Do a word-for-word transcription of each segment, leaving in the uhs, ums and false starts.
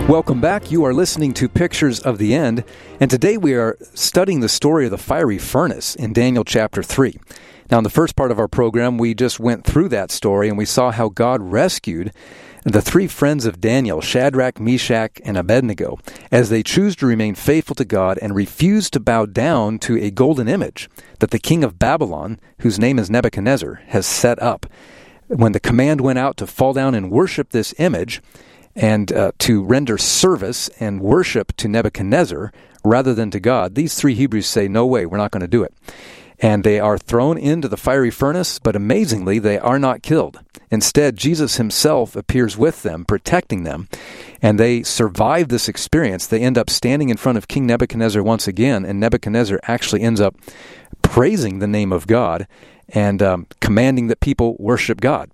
Welcome back. You are listening to Pictures of the End, and today we are studying the story of the fiery furnace in Daniel chapter three. Now, in the first part of our program, we just went through that story, and we saw how God rescued the three friends of Daniel, Shadrach, Meshach, and Abednego, as they choose to remain faithful to God and refuse to bow down to a golden image that the king of Babylon, whose name is Nebuchadnezzar, has set up. When the command went out to fall down and worship this image, and uh, to render service and worship to Nebuchadnezzar rather than to God, these three Hebrews say, no way, we're not going to do it. And they are thrown into the fiery furnace, but amazingly, they are not killed. Instead, Jesus himself appears with them, protecting them, and they survive this experience. They end up standing in front of King Nebuchadnezzar once again, and Nebuchadnezzar actually ends up praising the name of God and um, commanding that people worship God.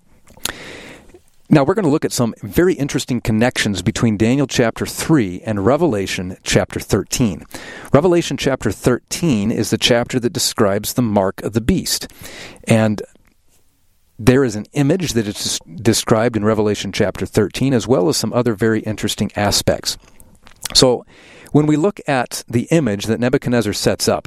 Now, we're going to look at some very interesting connections between Daniel chapter three and Revelation chapter thirteen. Revelation chapter thirteen is the chapter that describes the mark of the beast. And there is an image that is described in Revelation chapter thirteen, as well as some other very interesting aspects. So, when we look at the image that Nebuchadnezzar sets up,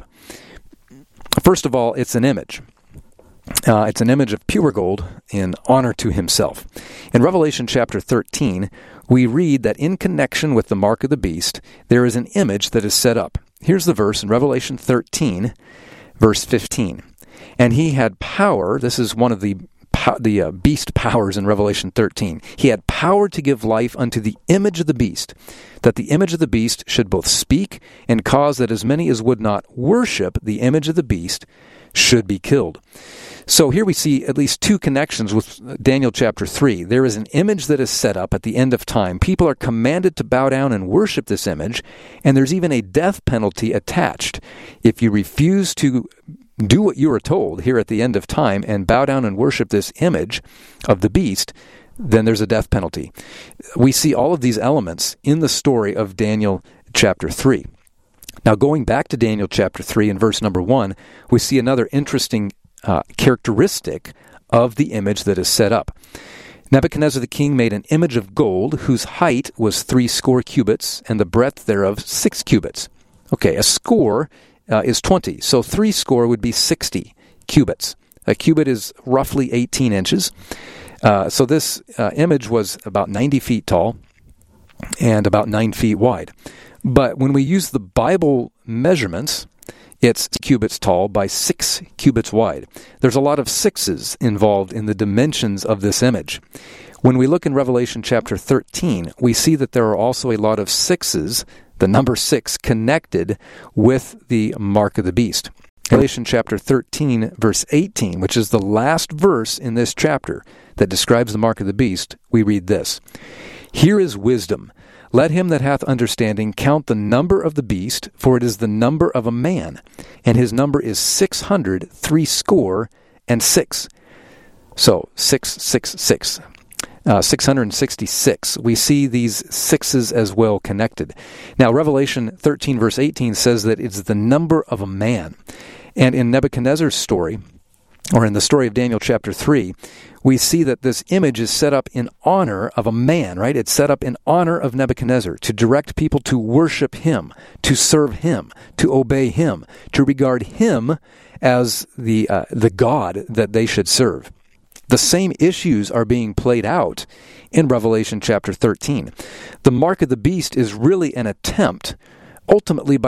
first of all, it's an image. Uh, it's an image of pure gold in honor to himself. In Revelation chapter thirteen, we read that in connection with the mark of the beast, there is an image that is set up. Here's the verse in Revelation thirteen, verse fifteen. And he had power, this is one of the the uh, beast powers in Revelation thirteen. He had power to give life unto the image of the beast, that the image of the beast should both speak and cause that as many as would not worship the image of the beast should be killed. So here we see at least two connections with Daniel chapter three. There is an image that is set up at the end of time. People are commanded to bow down and worship this image, and there's even a death penalty attached. If you refuse to do what you are told here at the end of time and bow down and worship this image of the beast, then there's a death penalty. We see all of these elements in the story of Daniel chapter three. Now, going back to Daniel chapter three and verse number one, we see another interesting uh, characteristic of the image that is set up. Nebuchadnezzar the king made an image of gold whose height was three score cubits and the breadth thereof six cubits. Okay, a score uh, is twenty, so three score would be sixty cubits. A cubit is roughly eighteen inches. Uh, so this uh, image was about ninety feet tall and about nine feet wide. But when we use the Bible measurements, it's cubits tall by six cubits wide. There's a lot of sixes involved in the dimensions of this image. When we look in Revelation chapter thirteen, we see that there are also a lot of sixes, the number six, connected with the mark of the beast. Revelation chapter thirteen, verse eighteen, which is the last verse in this chapter that describes the mark of the beast, we read this: Here is wisdom. Let him that hath understanding count the number of the beast, for it is the number of a man, and his number is six hundred three score and six. So, six, six, six. Uh, six hundred sixty-six. We see these sixes as well connected. Now, Revelation thirteen, verse eighteen says that it's the number of a man. And in Nebuchadnezzar's story, or in the story of Daniel chapter three, we see that this image is set up in honor of a man, right? It's set up in honor of Nebuchadnezzar, to direct people to worship him, to serve him, to obey him, to regard him as the uh, the God that they should serve. The same issues are being played out in Revelation chapter thirteen. The mark of the beast is really an attempt, ultimately by